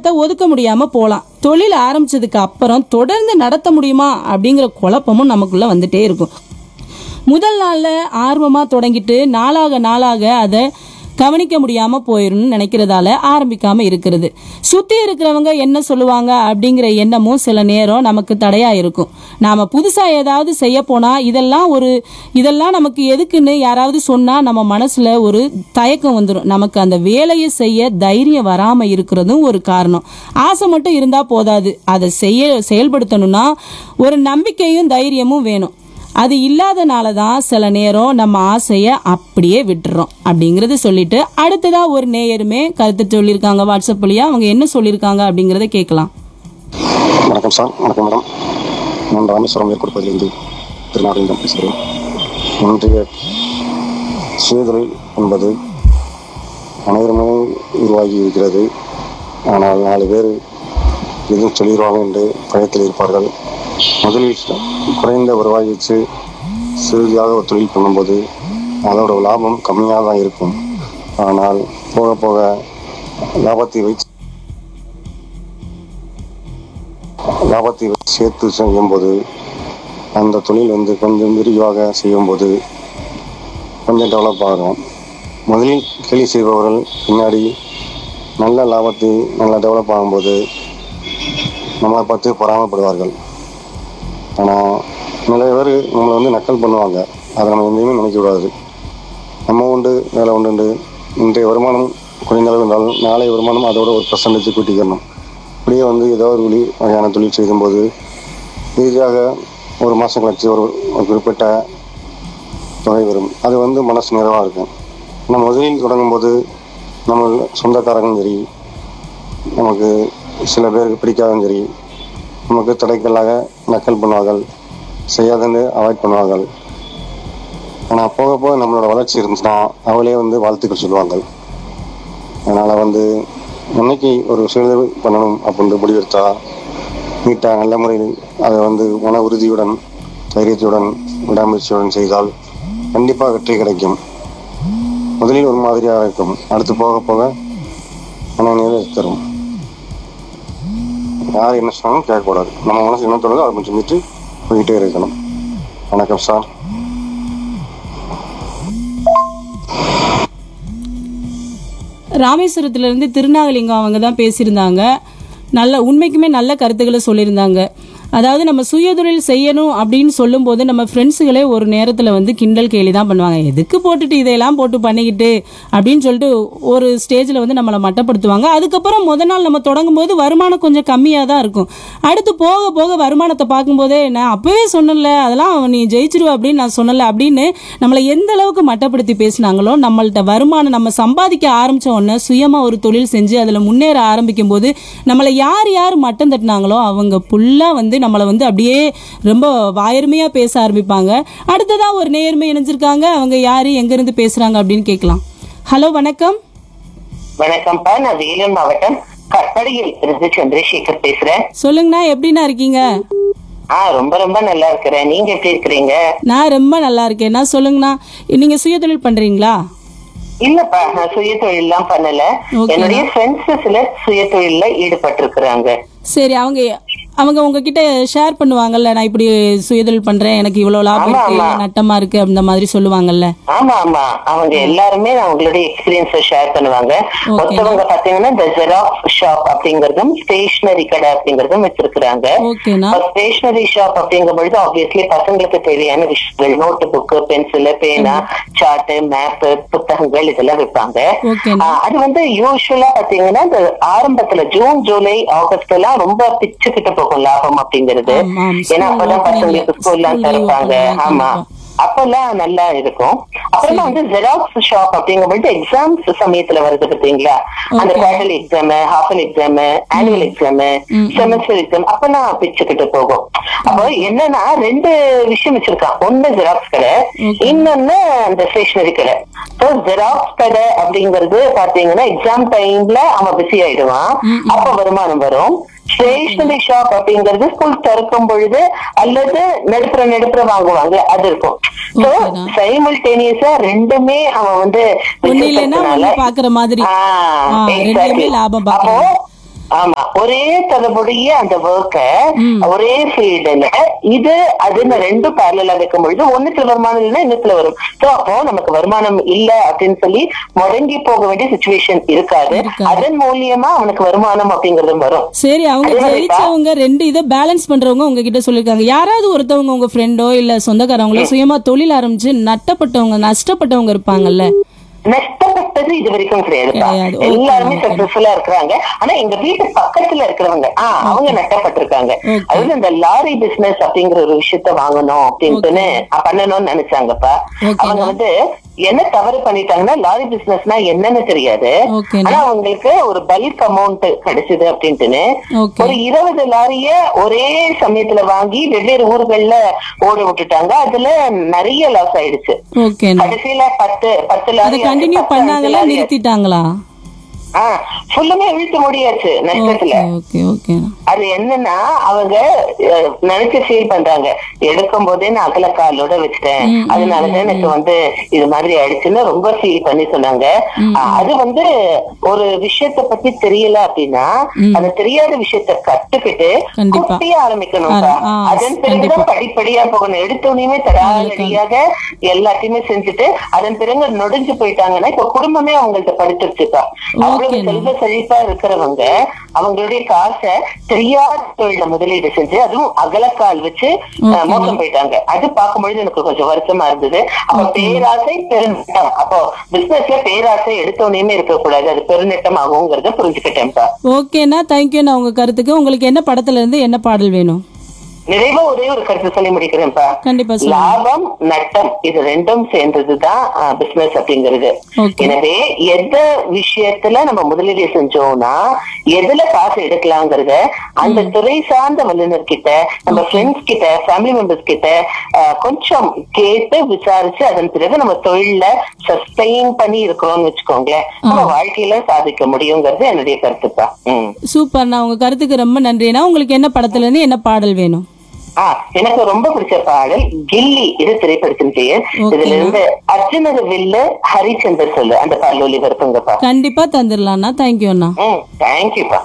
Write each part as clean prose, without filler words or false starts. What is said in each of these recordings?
நேரத்தை ஒதுக்க முடியாம போலாம். தொழில் ஆரம்பிச்சதுக்கு அப்புறம் தொடர்ந்து நடத்த முடியுமா அப்படிங்கிற குழப்பமும் நமக்குள்ள வந்துட்டே இருக்கும். முதல் நாள்ல ஆர்வமா தொடங்கிட்டு நாளாக அதை கவனிக்க முடியாம போயிடும்னு நினைக்கிறதால ஆரம்பிக்காம இருக்கிறது. சுத்தி இருக்கிறவங்க என்ன சொல்லுவாங்க அப்படிங்கிற எண்ணமும் சில நேரம் நமக்கு தடையா இருக்கும். நாம புதுசா ஏதாவது செய்ய போனா இதெல்லாம் நமக்கு எதுக்குன்னு யாராவது சொன்னா நம்ம மனசுல ஒரு தயக்கம் வந்துடும். நமக்கு அந்த வேலையை செய்ய தைரியம் வராம இருக்கிறதும் ஒரு காரணம். ஆசை மட்டும் இருந்தா போதாது, அதை செயல்படுத்தணும்னா ஒரு நம்பிக்கையும் தைரியமும் வேணும். அது இல்லாதனால தான் சில நேரம் நம்ம ஆசையை அப்படியே விட்டுறோம் அப்படிங்கறத சொல்லிட்டு அடுத்ததா ஒரு நேயருமே கருத்து சொல்லியிருக்காங்க வாட்ஸ்அப் வழியா. அவங்க என்ன சொல்லியிருக்காங்க அப்படிங்கறத கேட்கலாம். வணக்கம் சார். வணக்கம் மேடம். நான் ராமேஸ்வரம் மேற்கொடுப்பதிலிருந்து திருநாகலிங்கம் பேசுகிறேன். இன்றைய சுயதொழில் என்பது அனைவருமே உருவாகி இருக்கிறது. ஆனால் 4 பேர் எதுவும் சொல்லிடுவாங்க என்று பயத்தில் இருப்பார்கள். முதலில் குறைந்த வருவாய் வச்சு சிறிதாக ஒரு தொழில் பண்ணும்போது அதோட லாபம் கம்மியாக தான் இருக்கும். ஆனால் போக போக லாபத்தை வச்சு சேர்த்து செய்யும்போது அந்த தொழில் கொஞ்சம் விரிவாக செய்யும்போது கொஞ்சம் டெவலப் ஆகும். முதலில் கேலி செய்பவர்கள் பின்னாடி நல்ல லாபத்தை நல்லா டெவலப் ஆகும்போது நம்மளை பார்த்து பொறாமைப்படுவார்கள். ஆனால் நிறைய பேர் நம்மளை நக்கல் பண்ணுவாங்க. அதை நம்ம எங்கேயுமே நினைக்கக்கூடாது. நம்ம உண்டு வேலை உண்டு. இன்றைய வருமானம் குறைந்த அளவு இருந்தாலும் நாளைய வருமானம் அதோட ஒரு % கூட்டிக்கணும். இப்படியே ஏதோ ஒரு வகையான தொழில் செய்யும்போது இறுதியாக ஒரு மாதம் கழிச்சு ஒரு குறிப்பிட்ட தொகை வரும். அது மனசு நிறைவாக இருக்கும். நம்ம முதலில் தொடங்கும்போது நம்ம சொந்தக்காரங்களும் சரி, நமக்கு சில பேருக்கு பிடிக்காதும் சரி, நமக்கு தடைக்கல்லாக நக்கல் பண்ணுவார்கள், செய்யாதுன்னு அவாய்ட் பண்ணுவார்கள். ஆனால் போக போக நம்மளோட வளர்ச்சி இருந்துச்சுன்னா அவளே வாழ்த்துக்கள் சொல்லுவாங்க. அதனால் என்னைக்கு ஒரு சுயதொழில் பண்ணணும் அப்படின்ட்டு முடிவெடுத்தா நீட்டாக நல்ல முறையில் அதை மன உறுதியுடன் தைரியத்துடன் விடாமுயற்சியுடன் செய்தால் கண்டிப்பாக வெற்றி கிடைக்கும். முதலில் ஒரு மாதிரியாக இருக்கும், அடுத்து போக போக மனநிலை தரும். யார் என்ன சொன்னாலும் கேட்கக்கூடாது. நம்ம மனசு என்ன தோணுதோ அதை கொஞ்சம் விட்டு போய்கிட்டே இருக்கணும். வணக்கம் சார். ராமேஸ்வரத்திலிருந்து திருநாகலிங்கம் அவங்க தான் பேசியிருந்தாங்க. உண்மைக்குமே நல்ல கருத்துக்களை சொல்லியிருந்தாங்க. அதாவது நம்ம சுயதொழில் செய்யணும் அப்படின்னு சொல்லும்போது நம்ம ஃப்ரெண்ட்ஸுகளே ஒரு நேரத்தில் கிண்டல் கேலி தான் பண்ணுவாங்க. எதுக்கு போட்டுட்டு இதையெல்லாம் போட்டு பண்ணிக்கிட்டு அப்படின்னு சொல்லிட்டு ஒரு ஸ்டேஜில் நம்மளை மட்டப்படுத்துவாங்க. அதுக்கப்புறம் முதல் நாள் நம்ம தொடங்கும் போது வருமானம் கொஞ்சம் கம்மியாக தான் இருக்கும். அடுத்து போக போக வருமானத்தை பார்க்கும்போதே நான் அப்பவே சொன்னல, அதெல்லாம் நீ ஜெயிச்சிருவ அப்படின்னு நான் சொன்னல அப்படின்னு நம்மளை எந்த அளவுக்கு மட்டப்படுத்தி பேசினாங்களோ, நம்மள்ட்ட வருமானம் நம்ம சம்பாதிக்க ஆரம்பிச்ச உடனே சுயமாக ஒரு தொழில் செஞ்சு அதில் முன்னேற ஆரம்பிக்கும் போது நம்மளை யார் மட்டம் தட்டினாங்களோ அவங்க ஃபுல்லாக நம்மளை அப்படியே ரொம்ப வாயர்மையா பேச ஆரம்பிப்பாங்க. அடுத்ததா ஒரு நேர்மை இணைஞ்சிருக்காங்க. அவங்க யாரு, எங்க இருந்து பேசுறாங்க அப்படின்னு கேட்கலாம். ஹலோ, வணக்கம். வணக்கம்ப்பா, நான் வேலூர் மாவட்டம் கற்படையில் இருந்து சந்திரசேகர் பேசுறேன். சொல்லுங்கண்ணா, எப்படின்னா இருக்கீங்க? ரொம்ப ரொம்ப நல்லா இருக்கிறேன். நீங்க எப்படி இருக்கிறீங்க? நான் ரொம்ப நல்லா இருக்கேன். நான் சொல்லுங்கண்ணா, நீங்க சுயதொழில் பண்றீங்களா? இல்லப்பா, நான் சுயதொழில் எல்லாம் பண்ணல. என்னுடைய ஃப்ரெண்ட்ஸ் சிலர் சுயதொழில ஈடுபட்டு இருக்கிறாங்க. சரி, அவங்க உங்ககிட்ட ஷேர் பண்ணுவாங்கல்ல, நான் இப்படி சுயதொழில் பண்றேன், எனக்கு இவ்வளவு லாபம் இருக்கு, நட்டமா இருக்கு, அந்த மாதிரி சொல்லுவாங்கல்ல. ஆமா, அவங்க எல்லாருமே அவங்களுடைய எக்ஸ்பீரியன்ஸை ஷேர் பண்ணுவாங்க. மொத்தவங்க பாத்தீங்கன்னா இந்த ஜெராக்ஸ் ஷாப் அப்படிங்கறதும் ஸ்டேஷனரி கடை அப்படிங்கறதும் வச்சிருக்கிறாங்க. ஸ்டேஷனரி ஷாப் அப்படிங்கும் பொழுது ஆப்வியஸ்லி பசங்களுக்கு தேவையான விஷயங்கள், நோட்டு புக்கு, பென்சில், பேனா, சார்ட்டு, மேப், புத்தகங்கள் இதெல்லாம் விற்பாங்க. அது யூஸ்வலா பாத்தீங்கன்னா இந்த ஆரம்பத்துல ஜூன், ஜூலை, ஆகஸ்ட் எல்லாம் ரொம்ப பிச்சுக்கிட்டு போகும் லாபம் அப்படிங்கிறது. ஏன்னா அப்பதான் பசங்களுக்கு ஸ்கூல்லாம் திறப்பாங்க. ஆமா, அப்பெல்லாம் நல்லா இருக்கும். அப்புறமா ஜெராக்ஸ் ஷாப் அப்படிங்கும்போது எக்ஸாம்ஸ் சமயத்துல வருது பாத்தீங்களா, அந்த quarterly exam, ஹாஃபல் exam, annual exam, semester exam, அப்பெல்லாம் பிச்சுக்கிட்டு போகும். அப்போ என்னன்னா 2 விஷயம் வச்சிருக்கான். ஒண்ணு ஜெராக்ஸ் கடை, இன்னொன்னு அந்த ஸ்டேஷனரி கடை. ஜெராக்ஸ் கடை அப்படிங்கறது பாத்தீங்கன்னா எக்ஸாம் டைம்ல அவன் பிஸி ஆயிடுவான், அப்ப வருமானம் வரும். ஸ்டேஷனரி ஷாப் அப்படிங்கிறது ஸ்கூல் திறக்கும் பொழுது அல்லது நடுப்புற வாங்குவாங்க, அது இருக்கும். சோ சைமல்டேனியஸா ரெண்டுமே அவன் பாக்குற மாதிரி. அப்போ ஆமா, ஒரே தொடர்புடைய அந்த ஒர்க்க ஒரே ஃபீல்டுல இது அதுன்னு ரெண்டும் பேரலா வைக்கும் பொழுது ஒண்ணுத்துல வருமானம் இல்லைன்னா இன்னத்துல வரும். சோ அப்போ நமக்கு வருமானம் இல்ல அப்படின்னு சொல்லி முடங்கி போக வேண்டிய சுச்சுவேஷன் இருக்காது. அதன் மூலியமா அவனுக்கு வருமானம் அப்படிங்கறதும் வரும். சரி, அவங்க ஜெயிச்சவங்க ரெண்டு இதை பேலன்ஸ் பண்றவங்க உங்ககிட்ட சொல்லிருக்காங்க. யாராவது ஒருத்தவங்க உங்க ஃப்ரெண்டோ இல்ல சொந்தக்காரவங்களோ சுயமா தொழில் ஆரம்பிச்சு நஷ்டப்பட்டவங்க இருப்பாங்கல்ல? நஷ்டப்பட்டது இது வரைக்கும் கிடையாதுப்பா. எல்லாருமே சக்சஸ்ஃபுல்லா இருக்கிறாங்க. ஆனா எங்க வீட்டு பக்கத்துல இருக்கிறவங்க அவங்க நஷ்டப்பட்டிருக்காங்க. அதாவது இந்த லாரி பிசினஸ் அப்படிங்கிற ஒரு விஷயத்த வாங்கணும் அப்படின்னு பண்ணணும்னு நினைச்சாங்கப்பா. அவங்க வந்து என்ன தவறு பண்ணிட்டாங்கன்னா, லாரி பிசினஸ்னா என்னன்னு தெரியாது. ஆனா அவங்களுக்கு ஒரு பல்க் அமௌண்ட் கிடைச்சது அப்படின்ட்டுன்னு ஒரு 20 லாரிய ஒரே சமயத்துல வாங்கி வெவ்வேறு ஊர்கள்ல ஓட விட்டுட்டாங்க. அதுல நிறைய லாஸ் ஆயிடுச்சு. கடைசியில 10 லாரி கண்டினியூ பண்ணாங்களா நிறுத்திட்டாங்களா? ஃபுல்லுமே இழுத்து முடியாச்சு நஷ்டத்துல. அது என்னன்னா அவங்க நினைச்சு ஃபீல் பண்றாங்க, எடுக்கும் போதே நான் அகலக்காலோட வச்சுட்டேன், அதனாலதான் எனக்கு வந்து இது மாதிரி ஆயிடுச்சுன்னு ரொம்ப ஃபீல் பண்ணி சொன்னாங்க. அது வந்து ஒரு விஷயத்த பத்தி தெரியல அப்படின்னா அந்த தெரியாத விஷயத்த கத்துக்கிட்டு குட்டிய ஆரம்பிக்கணும். அதன் பிறகுதான் படிப்படியா போகணும். எடுத்தோடனே தடாலடியாக எல்லாத்தையுமே செஞ்சுட்டு அதன் பிறகு நொடிஞ்சு போயிட்டாங்கன்னா இப்ப குடும்பமே அவங்கள்ட்ட படுத்துருச்சுப்பா. செல்வ செழிப்பா இருக்கிறவங்க அவங்களுடைய காசை தெரியாத தொழில முதலீடு செஞ்சு அதுவும் அகலக்கால் வச்சு மோசம் போயிட்டாங்க. அது பார்க்கும்பொழுது எனக்கு கொஞ்சம் வருத்தமா இருந்தது. அப்ப பேராசை பெருநட்டம், அப்போ பிசினஸ்ல பேராசை எடுத்தோடனே இருக்கக்கூடாது, அது பெருநட்டம் ஆகுங்கிறத புரிஞ்சுக்கிட்டேன்ப்பா. ஓகேண்ணா, தேங்க்யூண்ணா உங்க கருத்துக்கு. உங்களுக்கு என்ன படத்துல இருந்து என்ன பாடல் வேணும்? நிறைவா ஒரே ஒரு கருத்து சொல்லி முடிக்கிறேன்ப்பா. லாபம் நட்டம் இது ரெண்டும் சேர்ந்ததுதான் பிசினஸ் அப்படிங்கிறது. எனவே எந்த விஷயத்துல நம்ம முதலீடு செஞ்சோம்னா எதுல காசு எடுக்கலாங்கிறத அந்த துறை சார்ந்த வல்லுநர் கிட்ட, நம்ம ஃப்ரெண்ட்ஸ் கிட்ட, ஃபேமிலி மெம்பர்ஸ் கிட்ட கொஞ்சம் கேட்டு விசாரிச்சு அதன் பிறகு நம்ம தொழில சஸ்டெயின் பண்ணி இருக்கிறோம்னு வச்சுக்கோங்களேன், நம்ம வாழ்க்கையில சாதிக்க முடியுங்கிறது என்னுடைய கருத்துப்பா. சூப்பர்ண்ணா, உங்க கருத்துக்கு ரொம்ப நன்றிண்ணா. உங்களுக்கு என்ன படத்துல இருந்து என்ன பாடல் வேணும்? எனக்கு ரொம்ப பிடிச்ச பாடல் கில்லி, இது திரைப்படத்தின் பெயர். இதுல இருந்து அர்ஜுனது வில்லு ஹரிச்சந்தர் சொல்லு அந்த பாடல் ஒளிபரப்புங்கப்பா. கண்டிப்பா தந்துடலாம்ண்ணா. தேங்க்யூண்ணா. தேங்க்யூப்பா.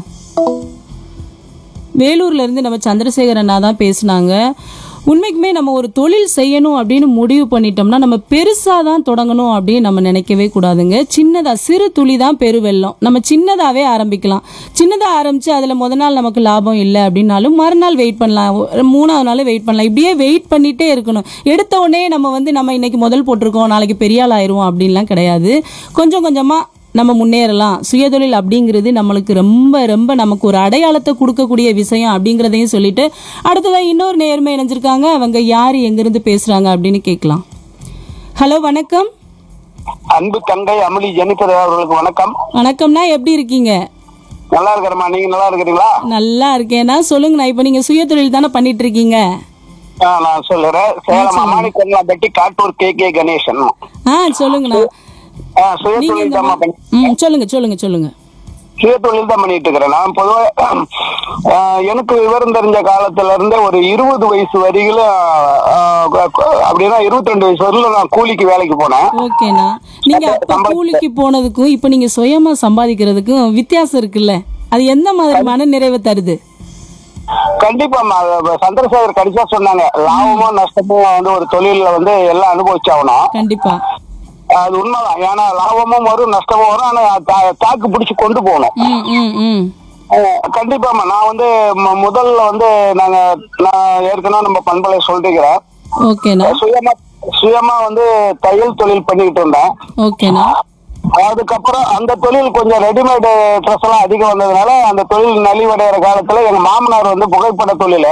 வேலூர்ல இருந்து நம்ம சந்திரசேகர் அண்ணா தான் பேசினாங்க. உண்மைக்குமே நம்ம ஒரு தொழில் செய்யணும் அப்படின்னு முடிவு பண்ணிட்டோம்னா நம்ம பெருசா தான் தொடங்கணும் அப்படின்னு நம்ம நினைக்கவே கூடாதுங்க. சின்னதா சிறு துளி தான் பெருவெள்ளம். நம்ம சின்னதாவே ஆரம்பிக்கலாம். சின்னதா ஆரம்பிச்சு அதுல முத நாள் நமக்கு லாபம் இல்லை அப்படின்னாலும் மறுநாள் வெயிட் பண்ணலாம், 3ஆவது நாள் வெயிட் பண்ணலாம். இப்படியே வெயிட் பண்ணிட்டே இருக்கணும். எடுத்த உடனே நம்ம இன்னைக்கு முதல் போட்டிருக்கோம் நாளைக்கு பெரிய ஆள் ஆயிரும் அப்படின்லாம் கிடையாது. கொஞ்சம் கொஞ்சமா நம்ம முன்னேறலாம். சுயதொழில் அப்படிங்கிறது நம்மளுக்கு ரொம்ப ரொம்ப நமக்கு ஒரு அடையாளத்தை கொடுக்கக்கூடிய விஷயம் அப்படிங்கிறதையும் சொல்லிட்டு அடுத்ததான் இன்னொரு நேர்மை இணைஞ்சிருக்காங்க. அவங்க யாரு எங்கிருந்து பேசுறாங்க அப்படின்னு கேட்கலாம். ஹலோ, வணக்கம். அன்பு தங்கை அமளி ஜெனிஃபர் அவர்களுக்கு வணக்கம். வணக்கம்னா, எப்படி இருக்கீங்க? நல்லா இருக்கிறேம்மா, நீங்க நல்லா இருக்கிறீங்களா? நல்லா இருக்கேன்னா சொல்லுங்கண்ணா. இப்ப நீங்க சுயதொழில் தானே பண்ணிட்டு இருக்கீங்க? நான் சொல்லுறேன். சேலம் அம்மானிக்கல்லாம்பட்டி காட்டூர் கே கணேசன். சொல்லுங்கண்ணா. சுயதொழில் தான் சொல்லுங்க. சுயதொழில் தான் பண்ணிட்டு இருக்கிறேன். நான் பொதுவாக எனக்கு விவரம் தெரிஞ்ச காலத்துல இருந்து ஒரு 20 வயசு வரையில அப்படின்னா 22 வயசு வரையில நான் கூலிக்கு வேலைக்கு போனேன். ஓகேண்ணா, நீங்க அப்ப கூலிக்கு போனதுக்கும் இப்ப நீங்க சுயமா சம்பாதிக்கிறதுக்கும் வித்தியாசம் இருக்குல்ல? அது எந்த மாதிரி மன நிறைவை தருது? கண்டிப்பா சந்திரசேகர் கடைசியா சொன்னாங்க, லாபமோ நஷ்டமோ வந்து ஒரு தொழில வந்து எல்லாம் அனுபவிச்சாகணும். கண்டிப்பா அது உண்மைதான். ஏன்னா லாபமும் வரும் நஷ்டமும் வரும். ஆனா தாக்கு பிடிச்சு கொண்டு போகணும். கண்டிப்பாமா. நான் வந்து முதல்ல வந்து நான் ஏற்கனவே நம்ம பண்பலை சொல்லிக்கிறேன். சுயமா வந்து தையல் தொழில் பண்ணிக்கிட்டு இருந்தேன். அதுக்கப்புறம் அந்த தொழில் கொஞ்சம் ரெடிமேடு ட்ரெஸ் எல்லாம் அதிகம் வந்ததுனால அந்த தொழில் நலிவடைகிற காலத்துல எங்க மாமனார் வந்து புகைப்பட தொழில்.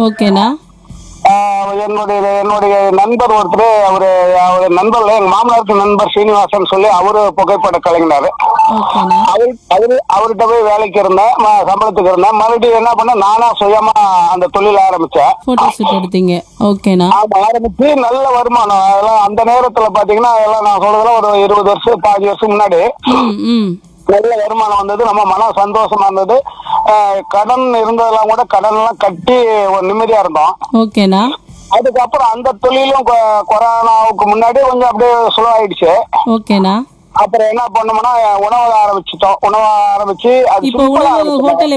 என்னுடைய நண்பர் ஒருத்தர், அவரு நண்பர்ல எங்க மாமனாருக்கு நண்பர் சீனிவாசன் சொல்லி அவரு புகைப்பட கலைஞர். அவர்கிட்ட போய் வேலைக்கு இருந்தேன், சம்பளத்துக்கு இருந்தேன். மறுபடியும் என்ன பண்ண, நானா சுயமா அந்த தொழில் ஆரம்பிச்சேன். ஆரம்பிச்சு நல்ல வருமானம். அதெல்லாம் அந்த நேரத்துல பாத்தீங்கன்னா அதெல்லாம் நான் சொல்றதுல ஒரு 20 வருஷம் 15 வருஷம் முன்னாடி நல்ல வருமானம் வந்தது. நம்ம மன சந்தோஷமா இருந்தது. கடன் இருந்ததெல்லாம் கூட கடன் எல்லாம் கட்டி ஒரு நிம்மதியா இருந்தோம். அதுக்கப்புறம் அந்த தொழிலும் கொரோனாவுக்கு முன்னாடி கொஞ்சம் அப்படியே ஸ்லோ ஆயிடுச்சு. அப்புறம் என்ன பண்ணோம்னா உணவகம் ஆரம்பிச்சிட்டோம். உணவகம் ஆரம்பிச்சு அது இப்போ simple ஆ உணவு ஆரம்பிச்சோம். ஹோட்டல்